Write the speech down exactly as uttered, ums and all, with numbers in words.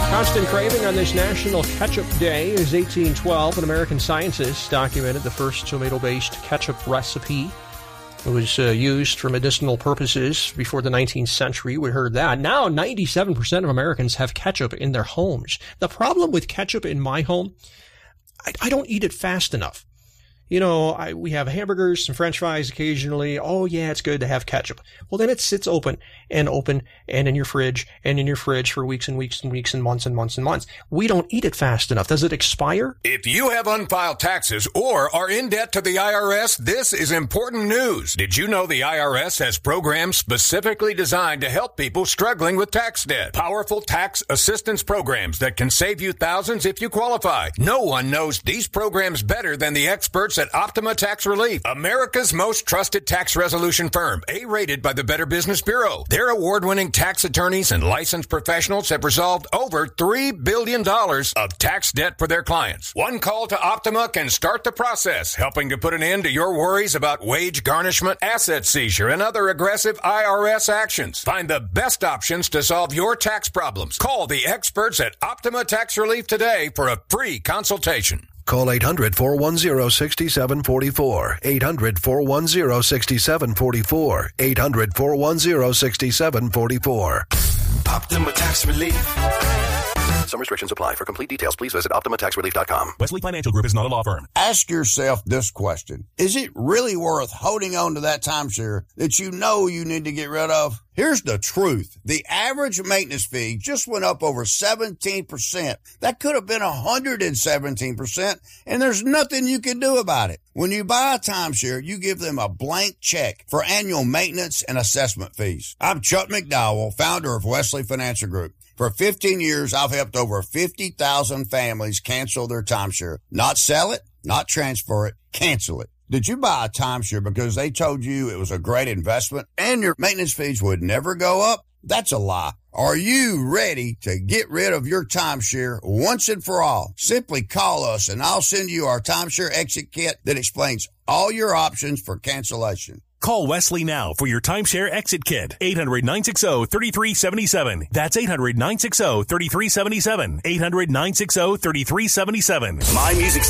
Constant craving on this National Ketchup Day is eighteen twelve. An American scientist documented the first tomato-based ketchup recipe. It was uh, used for medicinal purposes before the nineteenth century. We heard that. Now, ninety-seven percent of Americans have ketchup in their homes. The problem with ketchup in my home, I, I don't eat it fast enough. You know, I, we have hamburgers, some French fries occasionally. Oh, yeah, it's good to have ketchup. Well, then it sits open and open and in your fridge and in your fridge for weeks and weeks and weeks and months and months and months. We don't eat it fast enough. Does it expire? If you have unfiled taxes or are in debt to the I R S, this is important news. Did you know the I R S has programs specifically designed to help people struggling with tax debt? Powerful tax assistance programs that can save you thousands if you qualify. No one knows these programs better than the experts at Optima Tax Relief, America's most trusted tax resolution firm, A-rated by the Better Business Bureau. Their award-winning tax attorneys and licensed professionals have resolved over three billion dollars of tax debt for their clients. One call to Optima can start the process, helping to put an end to your worries about wage garnishment, asset seizure, and other aggressive I R S actions. Find the best options to solve your tax problems. Call the experts at Optima Tax Relief today for a free consultation. Call eight hundred, four one zero, six seven four four. eight hundred, four one zero, six seven four four. eight hundred, four one zero, six seven four four. Optima Tax Relief. Some restrictions apply. For complete details, please visit Optima Tax Relief dot com. Wesley Financial Group is not a law firm. Ask yourself this question. Is it really worth holding on to that timeshare that you know you need to get rid of? Here's the truth. The average maintenance fee just went up over seventeen percent. That could have been one hundred seventeen percent, and there's nothing you can do about it. When you buy a timeshare, you give them a blank check for annual maintenance and assessment fees. I'm Chuck McDowell, founder of Wesley Financial Group. For fifteen years, I've helped over fifty thousand families cancel their timeshare. Not sell it, not transfer it, cancel it. Did you buy a timeshare because they told you it was a great investment and your maintenance fees would never go up? That's a lie. Are you ready to get rid of your timeshare once and for all? Simply call us and I'll send you our timeshare exit kit that explains all your options for cancellation. Call Wesley now for your timeshare exit kit. eight hundred, nine six zero, three three seven seven. That's eight hundred, nine six zero, three three seven seven. eight hundred, nine six zero, three three seven seven. My Music